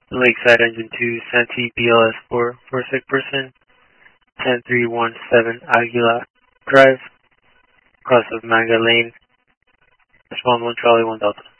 Lakeside Engine 2, Santee BLS 4 for a sick person, 10317 Aguila Drive, cross of Manga Lane, respond 1 Charlie 1 Delta.